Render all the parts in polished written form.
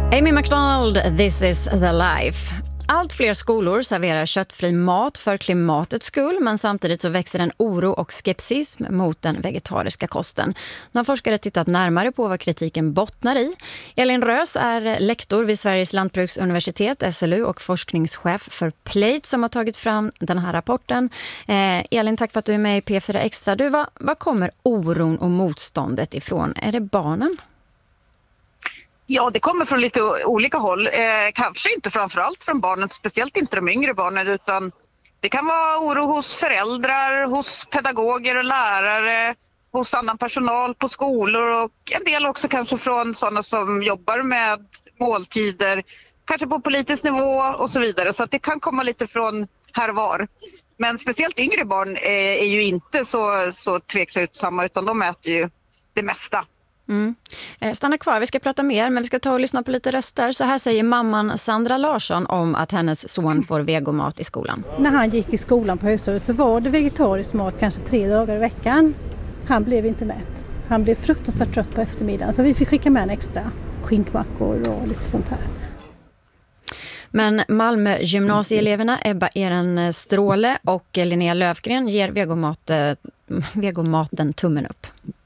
Amy McDonald, This is the life. Allt fler skolor serverar köttfri mat för klimatets skull, men samtidigt så växer en oro och skepsism mot den vegetariska kosten. Nu har forskare tittat närmare på vad kritiken bottnar i. Elin Rös är lektor vid Sveriges lantbruksuniversitet, SLU, och forskningschef för Plate som har tagit fram den här rapporten. Elin, tack för att du är med i P4 Extra. Vad kommer oron och motståndet ifrån? Är det barnen? Ja, det kommer från lite olika håll. Kanske inte framförallt från barnen, speciellt inte de yngre barnen, utan det kan vara oro hos föräldrar, hos pedagoger och lärare, hos annan personal på skolor och en del också kanske från sådana som jobbar med måltider, kanske på politisk nivå och så vidare. Så att det kan komma lite från här och var. Men speciellt yngre barn är ju inte så tveksamma, utan de äter ju det mesta. Stanna kvar, vi ska prata mer, men vi ska ta och lyssna på lite röster. Så här säger mamman Sandra Larsson om att hennes son får vegomat i skolan. När han gick i skolan på högstadiet så var det vegetarisk mat kanske 3 dagar i veckan. Han blev inte mätt. Han blev fruktansvärt trött på eftermiddagen, så vi fick skicka med en extra skinkmackor och lite sånt här. Men Malmö gymnasieeleverna Ebba Eren Stråle och Linnea Löfgren ger vegomaten tummen upp.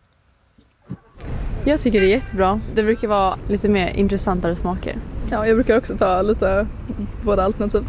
Jag tycker det är jättebra. Det brukar vara lite mer intressantare smaker. Ja, jag brukar också ta lite båda alternativ.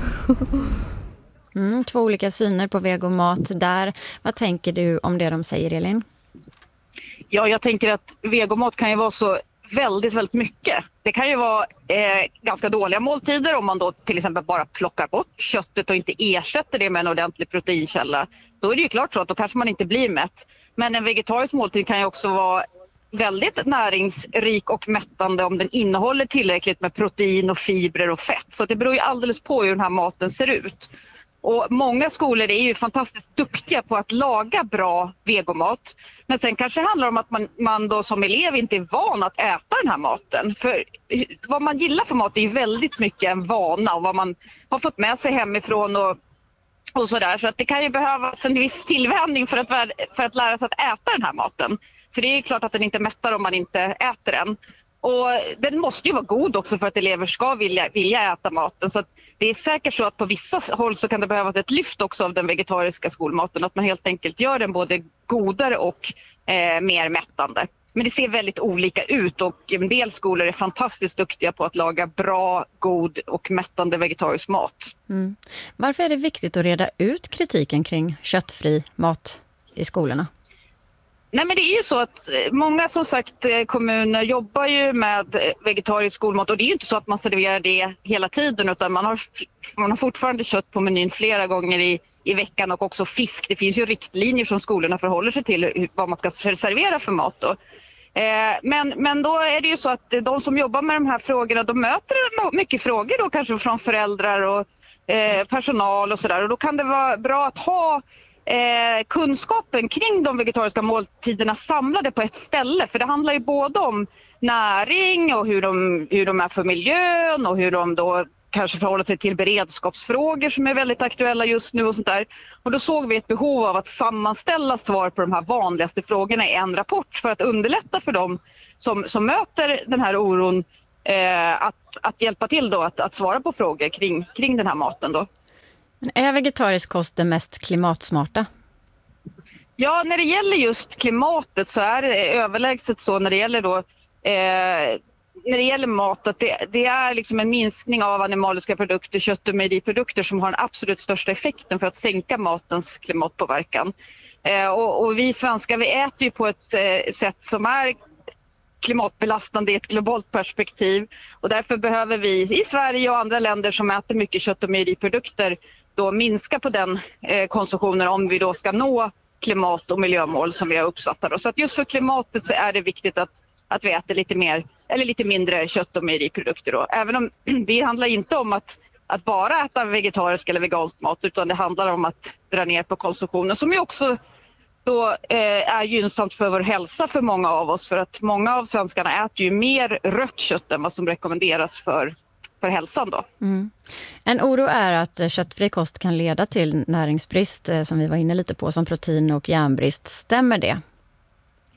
2 olika syner på vegomat där. Vad tänker du om det de säger, Elin? Ja, jag tänker att vegomat kan ju vara så väldigt, väldigt mycket. Det kan ju vara ganska dåliga måltider om man då till exempel bara plockar bort köttet och inte ersätter det med en ordentlig proteinkälla. Då är det ju klart så att då kanske man inte blir mätt. Men en vegetarisk måltid kan ju också vara väldigt näringsrik och mättande om den innehåller tillräckligt med protein och fibrer och fett. Så det beror ju alldeles på hur den här maten ser ut. Och många skolor är ju fantastiskt duktiga på att laga bra vegomat. Men sen kanske det handlar om att man då som elev inte är van att äta den här maten. För vad man gillar för mat är ju väldigt mycket en vana och vad man har fått med sig hemifrån och sådär. Så att det kan ju behövas en viss tillvänjning för att lära sig att äta den här maten. För det är klart att den inte mättar om man inte äter den. Och den måste ju vara god också för att elever ska vilja äta maten. Så att det är säkert så att på vissa håll så kan det behövas ett lyft också av den vegetariska skolmaten. Att man helt enkelt gör den både godare och mer mättande. Men det ser väldigt olika ut och en del skolor är fantastiskt duktiga på att laga bra, god och mättande vegetarisk mat. Varför är det viktigt att reda ut kritiken kring köttfri mat i skolorna? Nej, men det är ju så att många som sagt kommuner jobbar ju med vegetarisk skolmat och det är ju inte så att man serverar det hela tiden utan man har fortfarande kött på menyn flera gånger i veckan och också fisk. Det finns ju riktlinjer som skolorna förhåller sig till vad man ska servera för mat då. Men då är det ju så att de som jobbar med de här frågorna de möter mycket frågor då kanske från föräldrar och personal och sådär och då kan det vara bra att ha kunskapen kring de vegetariska måltiderna samlade på ett ställe. För det handlar ju både om näring och hur de är för miljön och hur de då kanske förhåller sig till beredskapsfrågor som är väldigt aktuella just nu och sånt där. Och då såg vi ett behov av att sammanställa svar på de här vanligaste frågorna i en rapport för att underlätta för dem som möter den här oron att hjälpa till då att svara på frågor kring den här maten då. Men är vegetarisk kost det mest klimatsmarta? Ja, när det gäller just klimatet så är det överlägset så när det gäller då när det gäller mat att det är liksom en minskning av animaliska produkter, kött- och mejeriprodukter som har den absolut största effekten för att sänka matens klimatpåverkan. Och vi svenskar vi äter ju på ett sätt som är klimatbelastande i ett globalt perspektiv och därför behöver vi i Sverige och andra länder som äter mycket kött- och mejeriprodukter då minska på den konsumtionen om vi då ska nå klimat- och miljömål som vi har uppsatt. Så att just för klimatet så är det viktigt att vi äter lite mer eller lite mindre kött- och mejeriprodukter då. Även om det handlar inte om att bara äta vegetarisk eller vegansk mat utan det handlar om att dra ner på konsumtionen som ju också då är gynnsamt för vår hälsa för många av oss för att många av svenskarna äter ju mer rött kött än vad som rekommenderas för hälsan då. En oro är att köttfri kost kan leda till näringsbrist som vi var inne lite på som protein- och järnbrist. Stämmer det?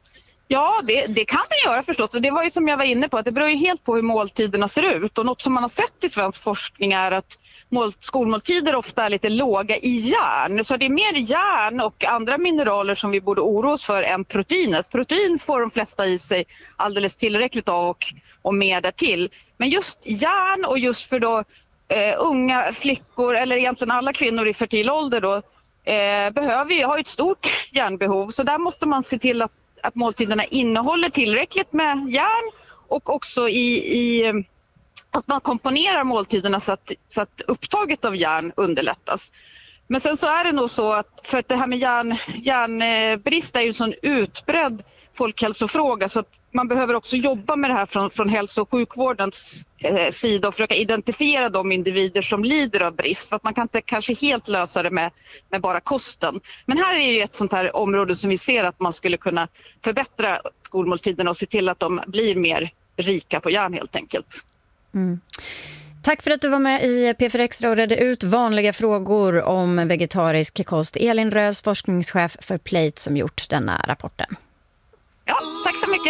Ja, det kan den göra förstås. Och det var ju som jag var inne på, att det beror ju helt på hur måltiderna ser ut. Och något som man har sett i svensk forskning är att skolmåltider ofta är lite låga i järn. Så det är mer järn och andra mineraler som vi borde oroa oss för än proteinet. Protein får de flesta i sig alldeles tillräckligt av och mer därtill. Men just järn och just för då unga flickor eller egentligen alla kvinnor i fertil ålder då har ett stort järnbehov. Så där måste man se till att måltiderna innehåller tillräckligt med järn och också att man komponerar måltiderna så att upptaget av järn underlättas. Men sen så är det nog så att för att det här med järnbrist är ju en sån utbredd folkhälsofråga så att man behöver också jobba med det här från hälso- och sjukvårdens sida och försöka identifiera de individer som lider av brist. För att man kan inte kanske helt lösa det med bara kosten. Men här är ju ett sånt här område som vi ser att man skulle kunna förbättra skolmåltiderna och se till att de blir mer rika på järn helt enkelt. Mm. Tack för att du var med i P4 Extra och redde ut vanliga frågor om vegetarisk kost. Elin Rös, forskningschef för Plate, som gjort denna rapporten. Ja, tack så mycket.